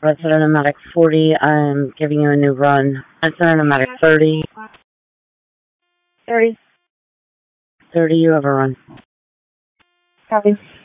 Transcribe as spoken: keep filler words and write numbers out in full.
Resident of Medic forty, I'm giving you a new run. Resident of Medic thirty. thirty. thirty, you have a run. Copy.